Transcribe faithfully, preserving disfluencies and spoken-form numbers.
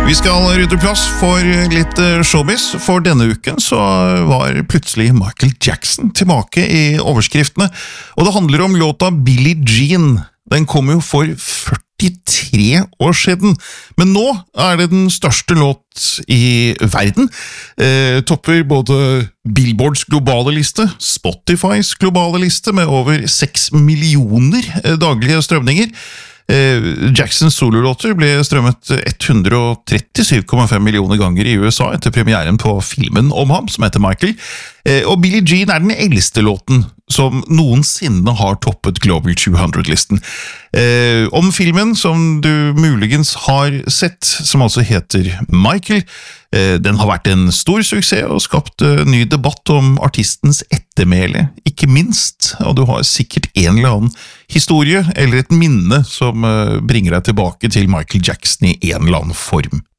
Vi skal rydde plass for litt showbiz, for denne uken så var plutselig Michael Jackson tilbake i overskriftene, og det handler om låta Billie Jean. Den kom jo for førtitre år siden, men nå er det den største låt i verden. Eh, topper både Billboards globale liste, Spotifys globale liste med over seks millioner daglige strømninger. Jacksons sololåter ble strømmet hundre trettisju komma fem millioner ganger i U S A etter premieren på filmen om ham, som heter Michael. Og Billie Jean er den eldste låten som noensinne har toppet Global to hundred-listen. Om filmen som du muligens har sett, som altså heter Michael, den har vært en stor suksess og skapt ny debatt om artistens ettermæle, ikke minst, og du har sikkert en eller annen historie eller et minne som bringer deg tilbake til Michael Jackson i en eller annen form.